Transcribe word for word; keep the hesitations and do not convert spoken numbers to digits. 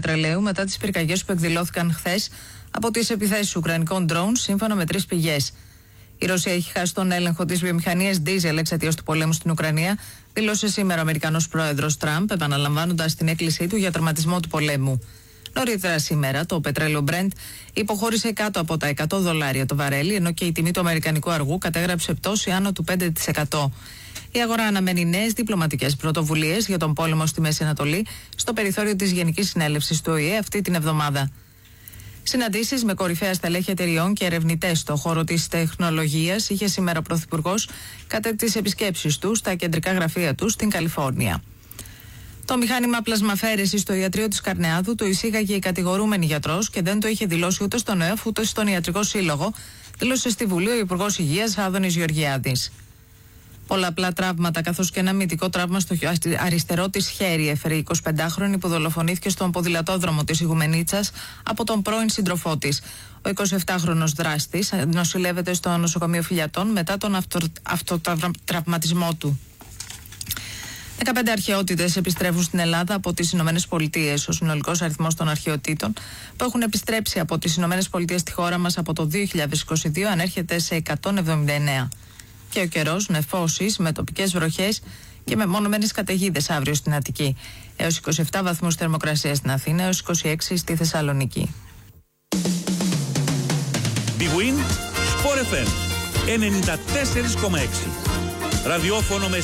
πετρελαίου μετά τις πυρκαγιές που εκδηλώθηκαν χθες από τις επιθέσεις ουκρανικών drones, σύμφωνα με τρεις πηγές. Η Ρωσία έχει χάσει τον έλεγχο της βιομηχανίας ντίζελ εξαιτίας του πολέμου στην Ουκρανία, δήλωσε σήμερα ο Αμερικανός πρόεδρος Τραμπ, επαναλαμβάνοντας την έκκλησή του για τερματισμό του πολέμου. Νωρίτερα σήμερα το πετρέλαιο Brent υποχώρησε κάτω από τα εκατό δολάρια το βαρέλι, ενώ και η τιμή του αμερικανικού αργού κατέγραψε πτώση άνω του πέντε τοις εκατό. Η αγορά αναμένει νέες διπλωματικές πρωτοβουλίες για τον πόλεμο στη Μέση Ανατολή στο περιθώριο της Γενικής Συνέλευσης του Ο Η Ε αυτή την εβδομάδα. Συναντήσεις με κορυφαία στελέχη εταιριών και ερευνητές στον χώρο της τεχνολογίας είχε σήμερα ο Πρωθυπουργός κατά τις επισκέψεις του στα κεντρικά γραφεία του στην Καλιφόρνια. Το μηχάνημα πλασμαφαίρεσης στο ιατρείο της Καρνεάδου το εισήγαγε η κατηγορούμενη γιατρός και δεν το είχε δηλώσει ούτε στον ΕΟΦ ούτε στον Ιατρικό Σύλλογο, δήλωσε στη Βουλή ο Υπουργός Υγείας Άδωνης Γεωργιάδης. Πολλαπλά τραύματα καθώς και ένα μυϊκό τραύμα στο αριστερό της χέρι έφερε η εικοσιπεντάχρονη που δολοφονήθηκε στον ποδηλατόδρομο της Ιγουμενίτσας από τον πρώην σύντροφό της. Ο εικοσιεπτάχρονος δράστης νοσηλεύεται στο νοσοκομείο Φιλιατών μετά τον αυτο, αυτοτραυματισμό του. δεκαπέντε αρχαιότητες επιστρέφουν στην Ελλάδα από τις Ηνωμένες Πολιτείες. Ο συνολικός αριθμός των αρχαιοτήτων που έχουν επιστρέψει από τις Ηνωμένες Πολιτείες στη χώρα μας από το δύο χιλιάδες είκοσι δύο ανέρχεται σε εκατόν εβδομήντα εννέα. Και ο καιρός, νεφώσεις με τοπικές βροχές και με μονομένες καταιγίδες αύριο στην Αττική. Έως είκοσι επτά βαθμούς θερμοκρασία στην Αθήνα, έως είκοσι έξι στη Θεσσαλονίκη. Big Win Sport εφ εμ ενενήντα τέσσερα κόμμα έξι. Ραδιόφωνο με